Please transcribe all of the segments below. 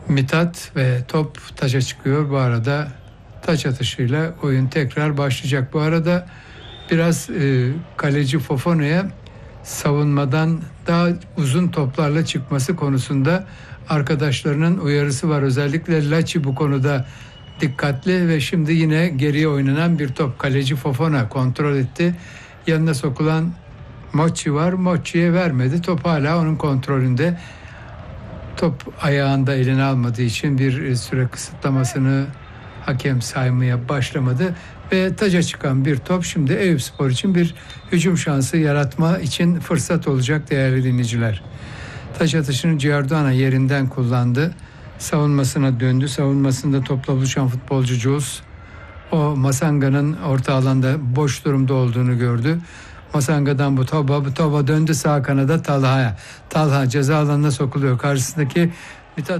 Mithat ve top taça çıkıyor. Bu arada taç atışıyla oyun tekrar başlayacak. Bu arada biraz kaleci Fofona'ya savunmadan daha uzun toplarla çıkması konusunda arkadaşlarının uyarısı var. Özellikle Laçi bu konuda dikkatli ve şimdi yine geriye oynanan bir top. Kaleci Fofana kontrol etti. Yanına sokulan Mochi var. Mochi'ye vermedi. Top hala onun kontrolünde. Top ayağında eline almadığı için bir süre kısıtlamasını hakem saymaya başlamadı. Ve taca çıkan bir top şimdi Eyüpspor için bir hücum şansı yaratma için fırsat olacak değerli dinleyiciler. Taç atışını Giordano yerinden kullandı. Savunmasına döndü. Savunmasında topla buluşan futbolcu Jules o Masanga'nın orta alanda boş durumda olduğunu gördü. Masanga'dan bu topa döndü sağ kanada Talha'ya. Talha ceza alanına sokuluyor. Karşısındaki Mithat.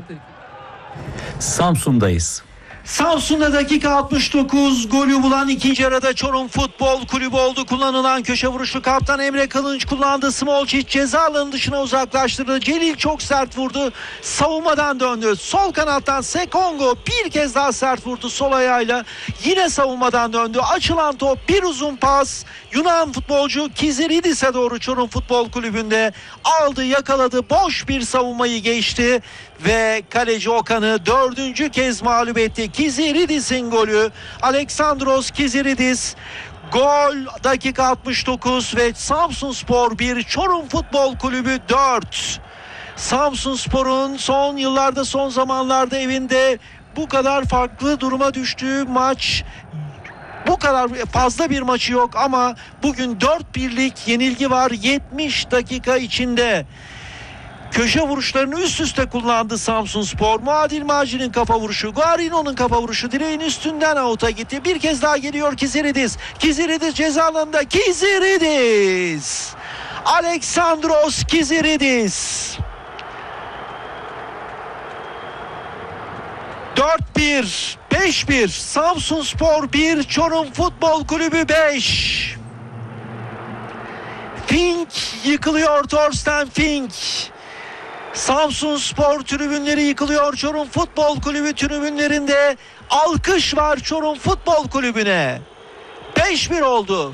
Samsun'dayız. Samsun'da dakika 69, golü bulan ikinci yarıda Çorum Futbol Kulübü oldu. Kullanılan köşe vuruşu kaptan Emre Kılınç kullandı. Smolcic ceza alanı dışına uzaklaştırdı. Celil çok sert vurdu. Savunmadan döndü. Sol kanattan Sekongo bir kez daha sert vurdu sol ayağıyla. Yine savunmadan döndü. Açılan top, bir uzun pas. Yunan futbolcu Kiziridis'e doğru Çorum Futbol Kulübü'nde aldı, yakaladı. Boş bir savunmayı geçti ve kaleci Okan'ı dördüncü kez mağlup etti. Kiziridis'in golü. Aleksandros Kiziridis. Gol dakika 69 ve Samsunspor 1, Çorum Futbol Kulübü 4. Samsunspor'un son yıllarda, son zamanlarda evinde bu kadar farklı duruma düştüğü maç, bu kadar fazla bir maçı yok ama bugün 4-1'lik yenilgi var 70 dakika içinde. Köşe vuruşlarını üst üste kullandı Samsunspor. Muadil Maci'nin kafa vuruşu, Guarino'nun kafa vuruşu direğin üstünden avuta gitti. Bir kez daha geliyor Kiziridis. Kiziridis ceza alanında. Kiziridis! Aleksandros Kiziridis! 4-1, 5-1, Samsunspor 1, Çorum Futbol Kulübü 5. Fink yıkılıyor, Thorsten Fink. Samsunspor tribünleri yıkılıyor. Çorum Futbol Kulübü tribünlerinde alkış var Çorum Futbol Kulübü'ne. 5-1 oldu.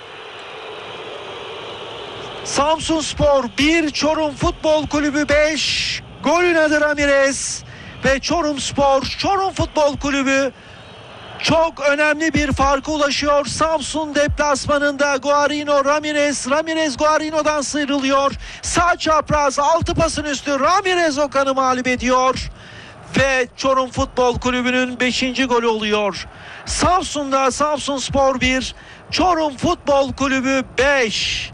Samsunspor 1, Çorum Futbol Kulübü 5. Golün adı Ramirez ve Çorumspor, Çorum Futbol Kulübü çok önemli bir farka ulaşıyor. Samsun deplasmanında Guarino Ramirez Guarino'dan sıyrılıyor. Sağ çapraz, altı pasın üstü Ramirez Okan'ı mağlup ediyor. Ve Çorum Futbol Kulübü'nün 5. golü oluyor. Samsun'da Samsunspor 1, Çorum Futbol Kulübü 5.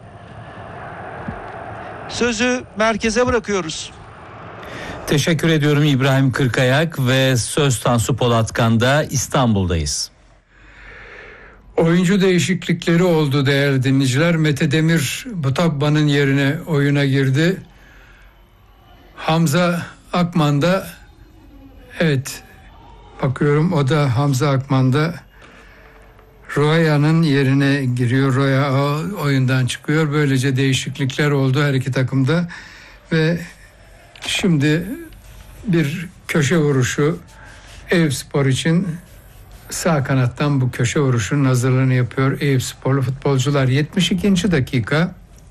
Sözü merkeze bırakıyoruz. Teşekkür ediyorum İbrahim Kırkayak ve söz Tansu Polatkan'da İstanbul'dayız. Oyuncu değişiklikleri oldu değerli dinleyiciler. Mete Demir Butabba'nın yerine oyuna girdi. Hamza Akman da, evet bakıyorum, o da Hamza Akman'da Roya'nın yerine giriyor. Roya oyundan çıkıyor. Böylece değişiklikler oldu her iki takımda ve şimdi bir köşe vuruşu Eyüpspor için sağ kanattan bu köşe vuruşunun hazırlığını yapıyor Eyüpsporlu futbolcular. 72. dakika.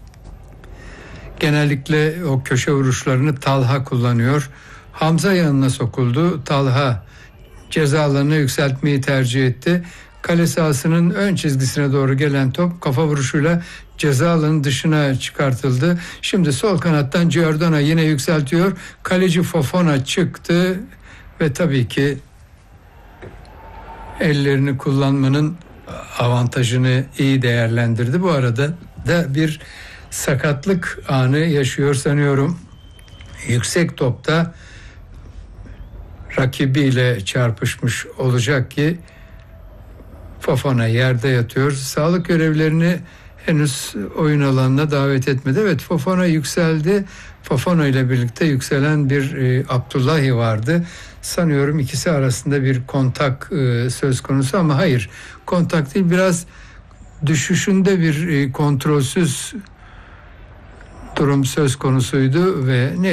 Genellikle o köşe vuruşlarını Talha kullanıyor. Hamza yanına sokuldu. Talha ceza alanına yükseltmeyi tercih etti. Kale sahasının ön çizgisine doğru gelen top kafa vuruşuyla ceza alanının dışına çıkartıldı. Şimdi sol kanattan Giordano yine yükseltiyor. Kaleci Fofana çıktı ve tabii ki ellerini kullanmanın avantajını iyi değerlendirdi. Bu arada da bir sakatlık anı yaşıyor sanıyorum. Yüksek topta rakibiyle çarpışmış olacak ki Fofana yerde yatıyor. Sağlık görevlilerini henüz oyun alanına davet etmedi. Evet, Fofana yükseldi. Fofana ile birlikte yükselen bir Abdullahi vardı. Sanıyorum ikisi arasında bir kontak söz konusu ama hayır. Kontak değil, biraz düşüşünde bir kontrolsüz durum söz konusuydu ve ne